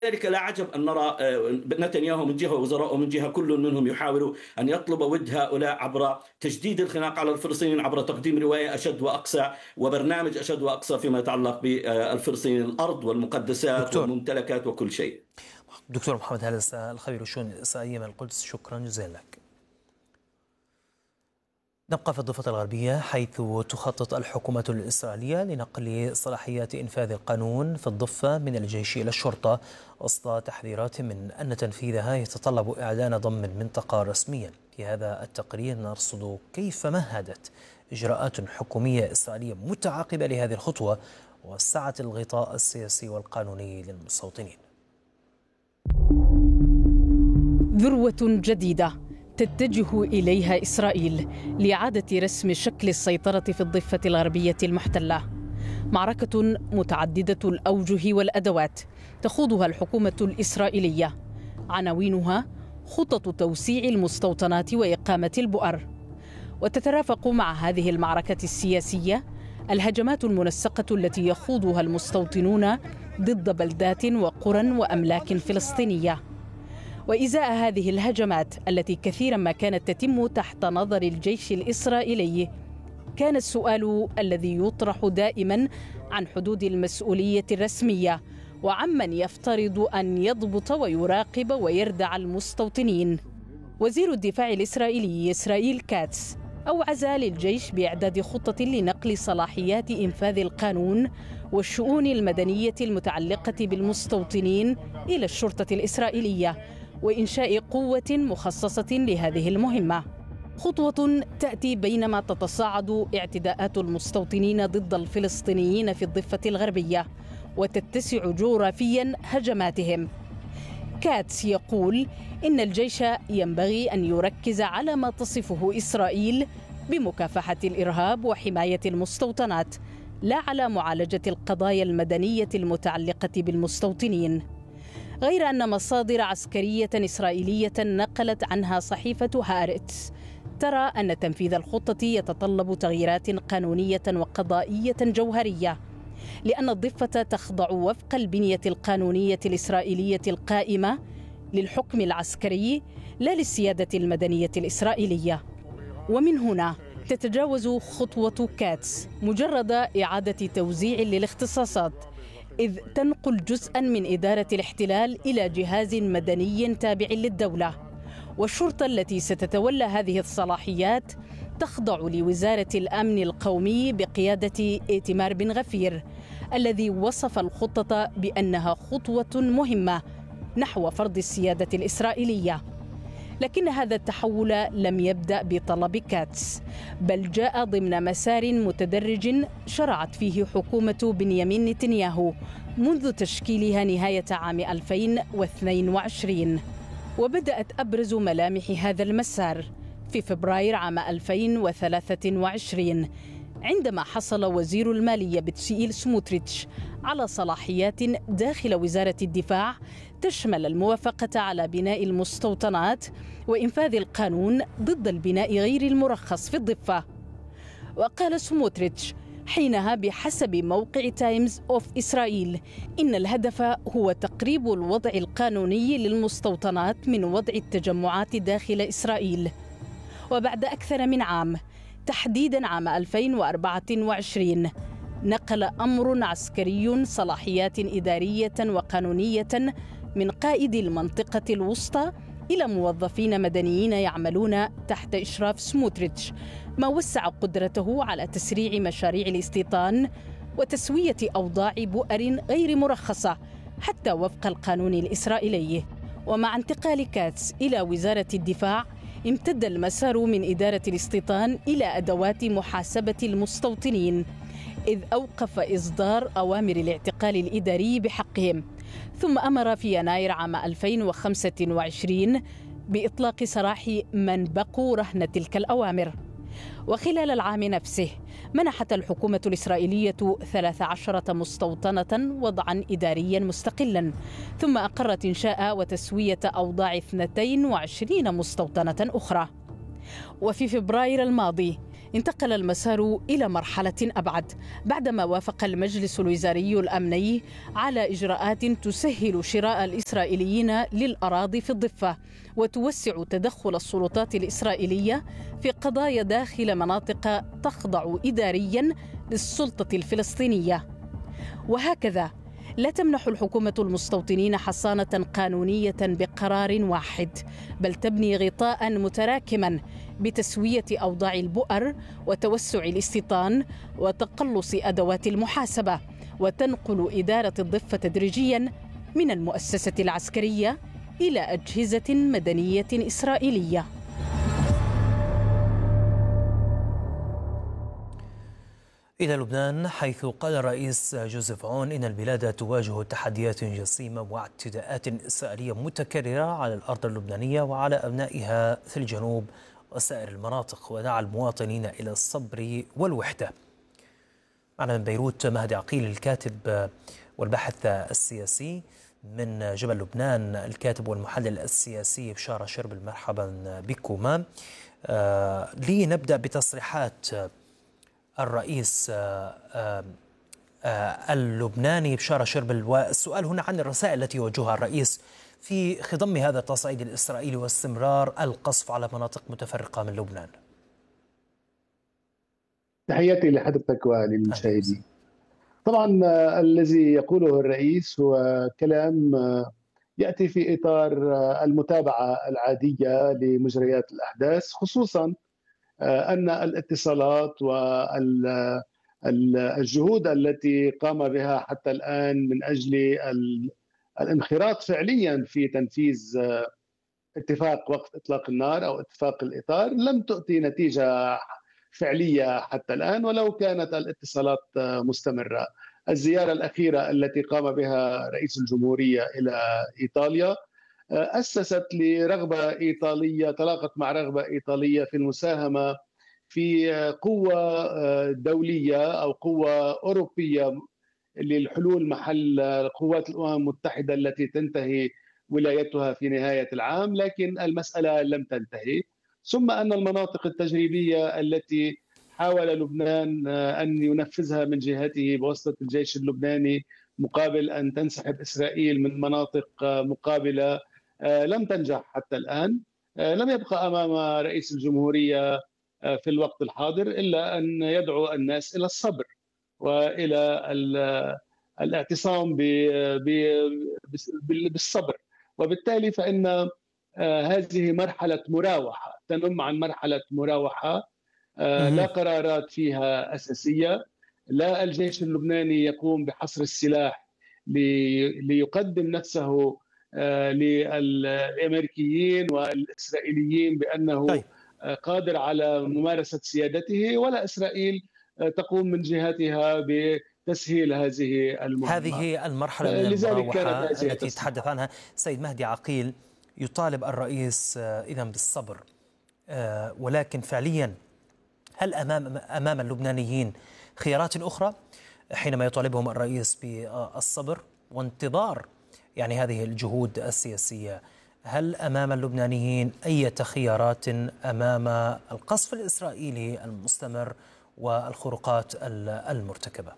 ذلك لا عجب أن نرى نتنياهو من جهة ووزراء من جهة كل منهم يحاول أن يطلب ود هؤلاء عبر تجديد الخناق على الفلسطينيين، عبر تقديم رواية أشد وأقصى وبرنامج أشد وأقصى فيما يتعلق بالفلسطينيين، الأرض والمقدسات والممتلكات وكل شيء. دكتور محمد هلس الخبير الشؤون الإسرائيلية من القدس، شكرا جزيلا لك. نبقى في الضفة الغربية، حيث تخطط الحكومة الإسرائيلية لنقل صلاحيات إنفاذ القانون في الضفة من الجيش إلى الشرطة، وسط تحذيرات من أن تنفيذها يتطلب إعلان ضم المنطقة رسميا. في هذا التقرير نرصد كيف مهدت إجراءات حكومية إسرائيلية متعاقبة لهذه الخطوة وسعت الغطاء السياسي والقانوني للمستوطنين. ذروة جديدة تتجه إليها إسرائيل لإعادة رسم شكل السيطرة في الضفة الغربية المحتلة. معركة متعددة الأوجه والأدوات تخوضها الحكومة الإسرائيلية، عناوينها خطط توسيع المستوطنات وإقامة البؤر. وتترافق مع هذه المعركة السياسية الهجمات المنسقة التي يخوضها المستوطنون ضد بلدات وقرى وأملاك فلسطينية. وإزاء هذه الهجمات التي كثيرا ما كانت تتم تحت نظر الجيش الإسرائيلي، كان السؤال الذي يطرح دائما عن حدود المسؤولية الرسمية وعمن يفترض أن يضبط ويراقب ويردع المستوطنين. وزير الدفاع الإسرائيلي إسرائيل كاتس أوعز للجيش بإعداد خطة لنقل صلاحيات إنفاذ القانون والشؤون المدنية المتعلقة بالمستوطنين إلى الشرطة الإسرائيلية، وإنشاء قوة مخصصة لهذه المهمة. خطوة تأتي بينما تتصاعد اعتداءات المستوطنين ضد الفلسطينيين في الضفة الغربية وتتسع جغرافيا هجماتهم. كاتس يقول إن الجيش ينبغي أن يركز على ما تصفه إسرائيل بمكافحة الإرهاب وحماية المستوطنات، لا على معالجة القضايا المدنية المتعلقة بالمستوطنين. غير أن مصادر عسكرية إسرائيلية نقلت عنها صحيفة هارتس ترى أن تنفيذ الخطة يتطلب تغييرات قانونية وقضائية جوهرية، لأن الضفة تخضع وفق البنية القانونية الإسرائيلية القائمة للحكم العسكري لا للسيادة المدنية الإسرائيلية. ومن هنا تتجاوز خطوة كاتس مجرد إعادة توزيع للاختصاصات، إذ تنقل جزءا من إدارة الاحتلال إلى جهاز مدني تابع للدولة. والشرطة التي ستتولى هذه الصلاحيات تخضع لوزارة الأمن القومي بقيادة إيتمار بن غفير، الذي وصف الخطة بأنها خطوة مهمة نحو فرض السيادة الإسرائيلية. لكن هذا التحول لم يبدأ بطلب كاتس، بل جاء ضمن مسار متدرج شرعت فيه حكومة بنيامين نتنياهو منذ تشكيلها نهاية عام 2022. وبدأت أبرز ملامح هذا المسار في فبراير عام 2023 عندما حصل وزير المالية بتسيئيل سموتريتش على صلاحيات داخل وزارة الدفاع تشمل الموافقة على بناء المستوطنات وإنفاذ القانون ضد البناء غير المرخص في الضفة. وقال سموتريتش حينها بحسب موقع تايمز أوف إسرائيل إن الهدف هو تقريب الوضع القانوني للمستوطنات من وضع التجمعات داخل إسرائيل. وبعد أكثر من عام، تحديدا عام 2024، نقل أمر عسكري صلاحيات إدارية وقانونية من قائد المنطقة الوسطى إلى موظفين مدنيين يعملون تحت إشراف سموتريتش، ما وسع قدرته على تسريع مشاريع الاستيطان وتسوية أوضاع بؤر غير مرخصة حتى وفق القانون الإسرائيلي. ومع انتقال كاتس إلى وزارة الدفاع، امتد المسار من إدارة الاستيطان إلى أدوات محاسبة المستوطنين، إذ أوقف إصدار أوامر الاعتقال الإداري بحقهم، ثم أمر في يناير عام 2025 بإطلاق سراح من بقوا رهن تلك الأوامر. وخلال العام نفسه منحت الحكومة الإسرائيلية 13 مستوطنة وضعا إداريا مستقلا، ثم أقرت إنشاء وتسوية أوضاع 22 مستوطنة أخرى. وفي فبراير الماضي انتقل المسار إلى مرحلة أبعد بعدما وافق المجلس الوزاري الأمني على إجراءات تسهل شراء الإسرائيليين للأراضي في الضفة وتوسع تدخل السلطات الإسرائيلية في قضايا داخل مناطق تخضع إدارياً للسلطة الفلسطينية. وهكذا لا تمنح الحكومة المستوطنين حصانة قانونية بقرار واحد، بل تبني غطاء متراكما بتسوية أوضاع البؤر وتوسع الاستيطان وتقلص أدوات المحاسبة، وتنقل إدارة الضفة تدريجيا من المؤسسة العسكرية إلى أجهزة مدنية إسرائيلية. إلى لبنان، حيث قال الرئيس جوزيف عون إن البلاد تواجه تحديات جسيمة واعتداءات إسرائيلية متكررة على الأرض اللبنانية وعلى أبنائها في الجنوب وسائر المناطق، ودعا المواطنين إلى الصبر والوحدة. معنا من بيروت مهدي عقيل الكاتب والباحث السياسي، من جبل لبنان الكاتب والمحلل السياسي بشارة شربل. مرحبا بكما. لنبدأ بتصريحات الرئيس اللبناني بشارة شربل، والسؤال هنا عن الرسائل التي يوجهها الرئيس في خضم هذا التصعيد الإسرائيلي واستمرار القصف على مناطق متفرقة من لبنان. تحياتي لحضرتك وللمشاهدين. طبعا الذي يقوله الرئيس هو كلام يأتي في إطار المتابعة العادية لمجريات الأحداث، خصوصا أن الاتصالات والجهود التي قام بها حتى الآن من أجل الانخراط فعليا في تنفيذ اتفاق وقف إطلاق النار أو اتفاق الإطار لم تؤتي نتيجة فعلية حتى الآن، ولو كانت الاتصالات مستمرة. الزيارة الأخيرة التي قام بها رئيس الجمهورية إلى إيطاليا أسست لرغبة إيطالية، تلاقت مع رغبة إيطالية في المساهمة في قوة دولية أو قوة أوروبية للحلول محل قوات الأمم المتحدة التي تنتهي ولايتها في نهاية العام، لكن المسألة لم تنتهي. ثم أن المناطق التجريبية التي حاول لبنان أن ينفذها من جهته بواسطة الجيش اللبناني مقابل أن تنسحب إسرائيل من مناطق مقابلة لم تنجح حتى الآن. لم يبقى أمام رئيس الجمهورية في الوقت الحاضر إلا أن يدعو الناس إلى الصبر وإلى الاعتصام بالصبر، وبالتالي فإن هذه مرحلة مراوحة، تنم عن مرحلة مراوحة، لا قرارات فيها أساسية، لا الجيش اللبناني يقوم بحصر السلاح ليقدم نفسه للأمريكيين والإسرائيليين بأنه قادر على ممارسة سيادته، ولا إسرائيل تقوم من جهتها بتسهيل هذه المهمة. هذه المرحلة من المراوحة التي يتحدث عنها سيد مهدي عقيل، يطالب الرئيس إذن بالصبر، ولكن فعليا هل أمام اللبنانيين خيارات أخرى حينما يطالبهم الرئيس بالصبر وانتظار يعني هذه الجهود السياسية؟ هل أمام اللبنانيين أي خيارات أمام القصف الإسرائيلي المستمر والخروقات المرتكبة؟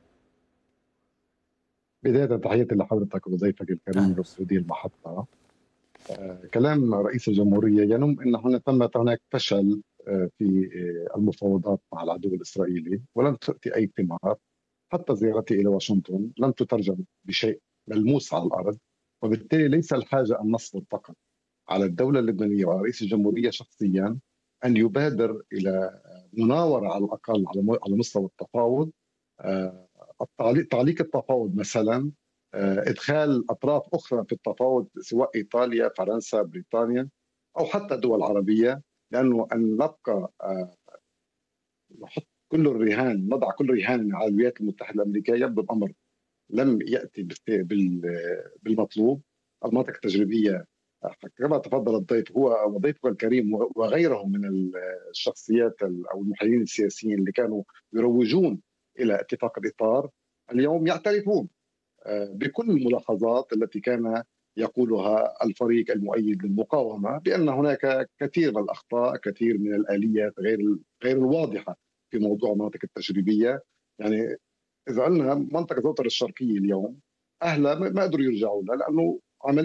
بداية تحياتي لحضرتك وضيفك الكريم رصيدي المحطة. كلام رئيس الجمهورية ينم أن هناك فشل في المفاوضات مع العدو الإسرائيلي ولم تؤتي أي ثمار. حتى زيارتي إلى واشنطن لم تترجم بشيء ملموس على الأرض، وبالتالي ليس الحاجة أن نصبر فقط على الدولة اللبنانية ورئيس الجمهورية شخصيا أن يبادر إلى مناورة على الأقل على مستوى التفاوض، تعليق التفاوض مثلا، إدخال أطراف أخرى في التفاوض سواء إيطاليا، فرنسا، بريطانيا أو حتى دول عربية، لأنه أن نبقى نحط نضع كل الرهان على الولايات المتحدة الأمريكية يبدو الأمر لم يأتي بالمطلوب. المناطق التجريبية كما تفضل الضيف هو وضيفه الكريم وغيرهم من الشخصيات أو المحللين السياسيين اللي كانوا يروجون إلى اتفاق الإطار، اليوم يعترفون بكل الملاحظات التي كان يقولها الفريق المؤيد للمقاومة، بأن هناك كثير من الأخطاء، كثير من الآليات غير الواضحة في موضوع المناطق التجريبية. يعني إذا قلنا منطقة زوطر الشرقية اليوم أهلها ما قدروا يرجعوا لها لأنه